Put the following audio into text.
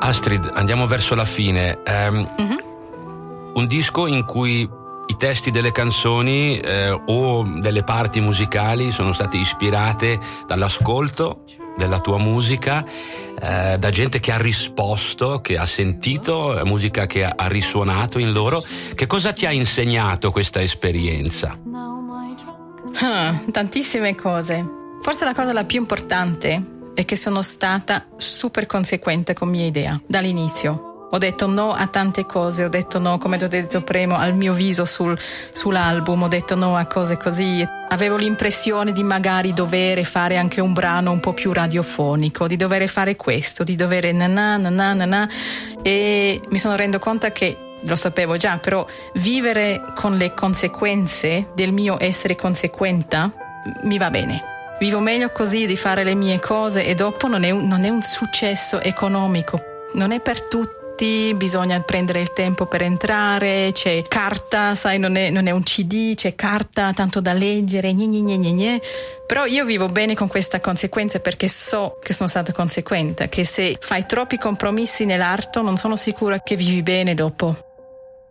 Astrid, andiamo verso la fine. Un disco in cui i testi delle canzoni o delle parti musicali sono state ispirate dall'ascolto della tua musica, da gente che ha risposto, che ha sentito musica che ha risuonato in loro. Che cosa ti ha insegnato questa esperienza? Tantissime cose. Forse la più importante è che sono stata super conseguente con mia idea dall'inizio. Ho detto no a tante cose, ho detto no, come ti ho detto prima, al mio viso sull'album, ho detto no a cose così. Avevo l'impressione di magari dover fare anche un brano un po' più radiofonico, di dover fare questo, di dover na, e mi sono reso conto che, lo sapevo già, però vivere con le conseguenze del mio essere conseguente mi va bene. Vivo meglio così, di fare le mie cose, e dopo non è un successo economico, non è per tutti. Bisogna prendere il tempo per entrare, c'è carta, sai, non è un CD, c'è carta, tanto da leggere, però io vivo bene con questa conseguenza, perché so che sono stata conseguente, che se fai troppi compromessi nell'arte non sono sicura che vivi bene dopo.